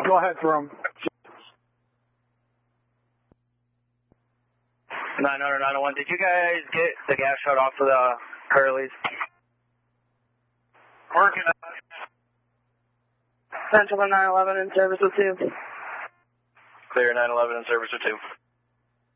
Go ahead, Jerome. 900, 901. Did you guys get the gas shut off of the Curly's? Working on it. Central 911 in service with 2. Clear 911 in service with 2.